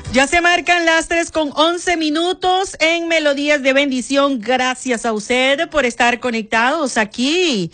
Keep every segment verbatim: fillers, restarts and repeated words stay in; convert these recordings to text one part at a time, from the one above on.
Ya se marcan las tres con once minutos en Melodías de Bendición. Gracias a usted por estar conectados aquí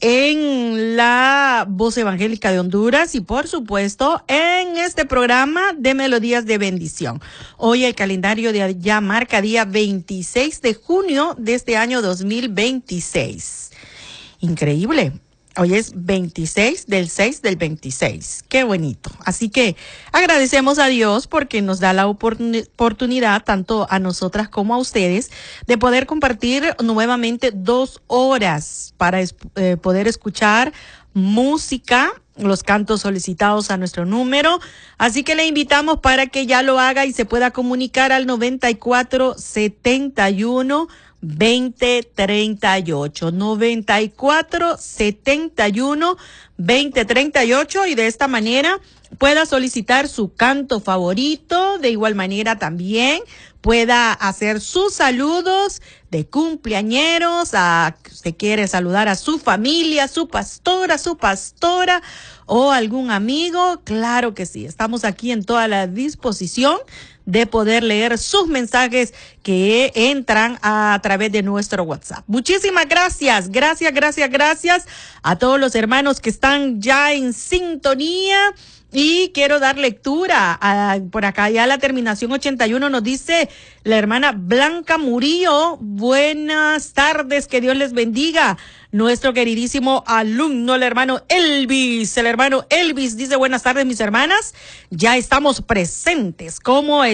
en la Voz Evangélica de Honduras y por supuesto en este programa de Melodías de Bendición. Hoy el calendario de ya marca día veintiséis de junio de este año dos mil veintiséis. Increíble. Hoy es veintiséis del seis del veintiséis. Qué bonito. Así que agradecemos a Dios porque nos da la oportunidad, tanto a nosotras como a ustedes, de poder compartir nuevamente dos horas para eh, poder escuchar música, los cantos solicitados a nuestro número. Así que le invitamos para que ya lo haga y se pueda comunicar al noventa y cuatro setenta y uno veinte treinta y ocho, noventa y cuatro setenta y uno veinte treinta y ocho, y de esta manera pueda solicitar su canto favorito. De igual manera también pueda hacer sus saludos de cumpleañeros, a usted quiere saludar a su familia, su pastora, su pastora o algún amigo. Claro que sí, estamos aquí en toda la disposición de poder leer sus mensajes que entran a, a través de nuestro WhatsApp. Muchísimas gracias, gracias, gracias, gracias a todos los hermanos que están ya en sintonía. Y quiero dar lectura a, por acá ya la terminación ochenta y uno nos dice la hermana Blanca Murillo. Buenas tardes, que Dios les bendiga. Nuestro queridísimo alumno, el hermano Elvis, el hermano Elvis dice buenas tardes mis hermanas, ya estamos presentes, ¿cómo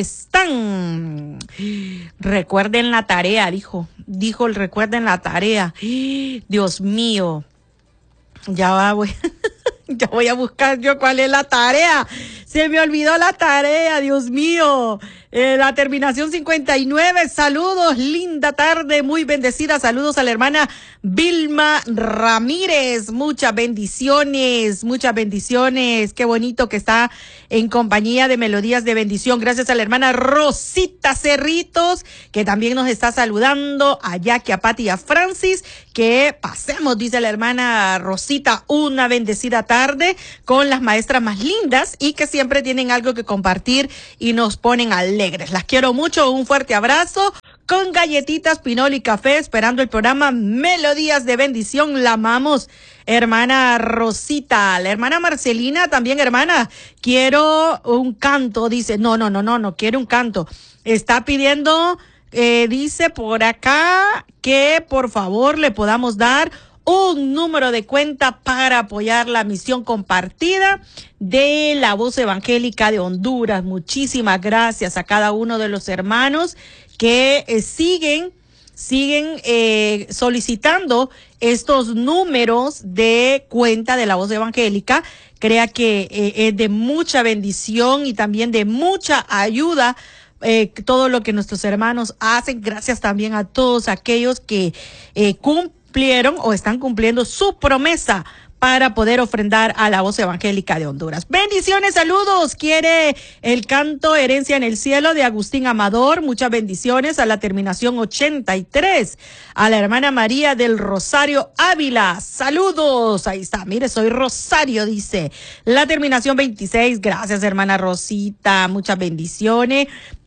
están? Recuerden la tarea, dijo, dijo el recuerden la tarea. Dios mío, ya va, voy. Ya voy a buscar yo cuál es la tarea. Se me olvidó la tarea, Dios mío. Eh, la terminación cincuenta y nueve. Saludos, linda tarde, muy bendecida. Saludos a la hermana Vilma Ramírez. Muchas bendiciones, muchas bendiciones. Qué bonito que está en compañía de Melodías de Bendición. Gracias a la hermana Rosita Cerritos, que también nos está saludando. A Jackie, a Pati y a Francis. Que pasemos, dice la hermana Rosita, una bendecida tarde con las maestras más lindas y que siempre tienen algo que compartir y nos ponen alegres. Las quiero mucho, un fuerte abrazo con galletitas, pinol y café, esperando el programa Melodías de Bendición. La amamos, hermana Rosita. La hermana Marcelina también, hermana, quiero un canto, dice. No, no, no, no, no quiere un canto. Está pidiendo, eh, dice por acá que por favor le podamos dar un número de cuenta para apoyar la misión compartida de la Voz Evangélica de Honduras. Muchísimas gracias a cada uno de los hermanos que eh, siguen, siguen eh, solicitando estos números de cuenta de la Voz Evangélica. Crea que eh, es de mucha bendición y también de mucha ayuda Eh, todo lo que nuestros hermanos hacen. Gracias también a todos aquellos que eh, cumplieron o están cumpliendo su promesa para poder ofrendar a la Voz Evangélica de Honduras. Bendiciones, saludos. Quiere el canto Herencia en el Cielo de Agustín Amador. Muchas bendiciones a la terminación ochenta y tres. A la hermana María del Rosario Ávila. Saludos. Ahí está. Mire, soy Rosario, dice. La terminación veintiséis. Gracias, hermana Rosita. Muchas bendiciones.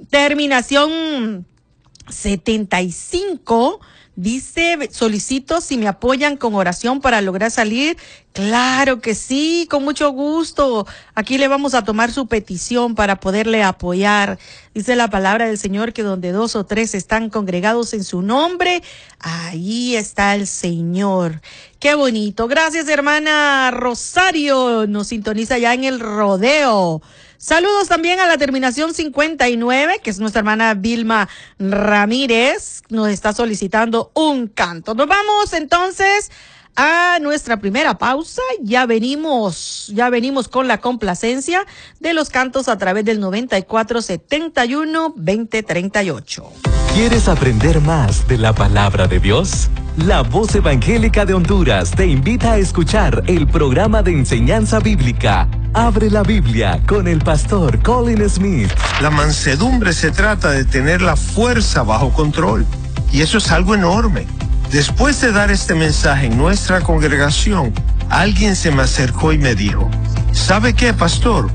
Terminación setenta y cinco. Dice, solicito si me apoyan con oración para lograr salir. Claro que sí, con mucho gusto. Aquí le vamos a tomar su petición para poderle apoyar. Dice la palabra del Señor que donde dos o tres están congregados en su nombre, ahí está el Señor. Qué bonito. Gracias, hermana Rosario. Nos sintoniza ya en el rodeo. Saludos también a la terminación cincuenta y nueve, que es nuestra hermana Vilma Ramírez. Nos está solicitando un canto. Nos vamos entonces a nuestra primera pausa. Ya venimos, ya venimos con la complacencia de los cantos a través del noventa y cuatro setenta y uno veinte treinta y ocho. ¿Quieres aprender más de la palabra de Dios? La Voz Evangélica de Honduras te invita a escuchar el programa de enseñanza bíblica Abre la Biblia con el pastor Colin Smith. La mansedumbre se trata de tener la fuerza bajo control, y eso es algo enorme. Después de dar este mensaje en nuestra congregación, alguien se me acercó y me dijo, ¿sabe qué, pastor?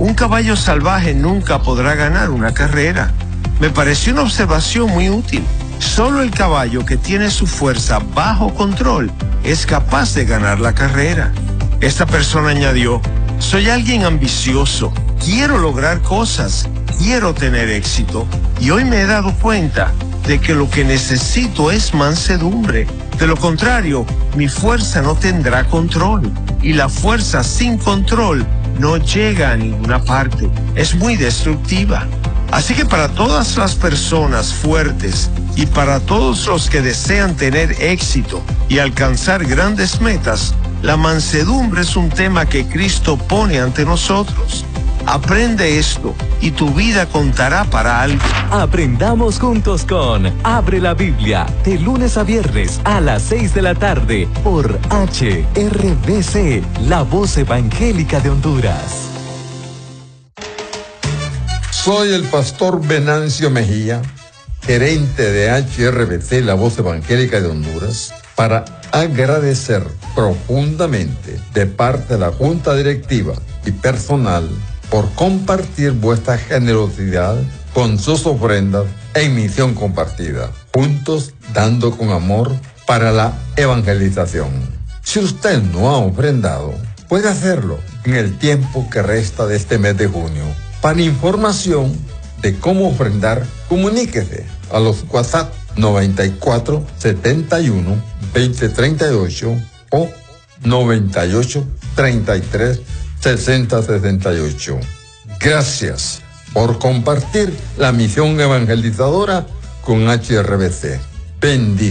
Un caballo salvaje nunca podrá ganar una carrera. Me pareció una observación muy útil. Solo el caballo que tiene su fuerza bajo control es capaz de ganar la carrera. Esta persona añadió, soy alguien ambicioso, quiero lograr cosas, quiero tener éxito, y hoy me he dado cuenta de que lo que necesito es mansedumbre. De lo contrario, mi fuerza no tendrá control, y la fuerza sin control no llega a ninguna parte. Es muy destructiva. Así que para todas las personas fuertes y para todos los que desean tener éxito y alcanzar grandes metas, la mansedumbre es un tema que Cristo pone ante nosotros. Aprende esto y tu vida contará para algo. Aprendamos juntos con Abre la Biblia, de lunes a viernes a las seis de la tarde por H R B C, la voz evangélica de Honduras. Soy el pastor Venancio Mejía, gerente de H R B C, la voz evangélica de Honduras, para agradecer profundamente de parte de la Junta Directiva y personal por compartir vuestra generosidad con sus ofrendas en Misión Compartida, juntos dando con amor para la evangelización. Si usted no ha ofrendado, puede hacerlo en el tiempo que resta de este mes de junio. Para información de cómo ofrendar, comuníquese a los WhatsApp noventa y cuatro, setenta y uno, veinte treinta y ocho o noventa y ocho, treinta y tres, sesenta sesenta y ocho. Gracias por compartir la misión evangelizadora con H R B C. Bendiciones.